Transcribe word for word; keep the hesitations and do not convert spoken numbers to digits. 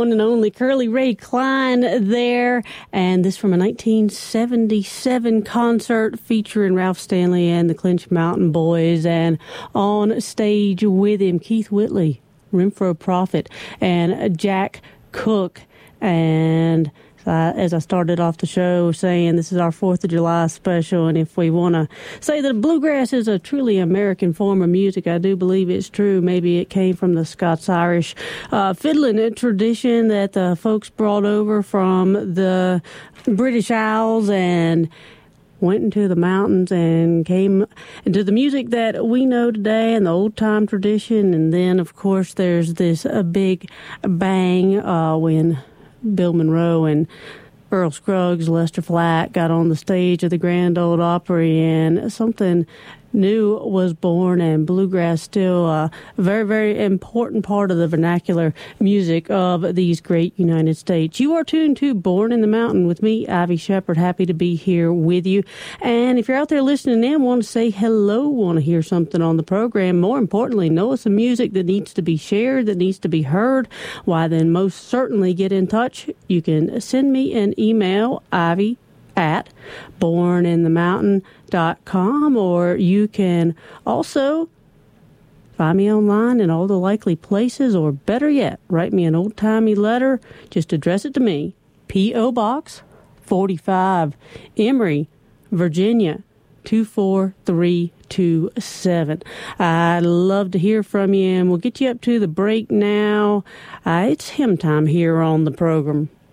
one and only Curly Ray Klein there. And this from a nineteen seventy-seven concert featuring Ralph Stanley and the Clinch Mountain Boys. And on stage with him, Keith Whitley, Renfro Prophet, and Jack Cook. And Uh, as I started off the show saying, this is our fourth of July special, and if we want to say that bluegrass is a truly American form of music, I do believe it's true. Maybe it came from the Scots-Irish uh, fiddling tradition that the folks brought over from the British Isles and went into the mountains and came into the music that we know today and the old-time tradition. And then, of course, there's this a big bang uh, when Bill Monroe and Earl Scruggs, Lester Flatt got on the stage of the Grand Ole Opry, and something new was born, and bluegrass still a very, very important part of the vernacular music of these great United States. You are tuned to Born in the Mountain with me, Ivy Shepard. Happy to be here with you. And if you're out there listening in, want to say hello, want to hear something on the program, more importantly, know it's some music that needs to be shared, that needs to be heard, why then most certainly get in touch. You can send me an email, Ivy at born in the mountain dot com, or you can also find me online in all the likely places, or better yet, write me an old-timey letter. Just address it to me, P O. Box forty-five, Emory, Virginia two four three two seven. I'd love to hear from you, and we'll get you up to the break now. Uh, it's hymn time here on the program.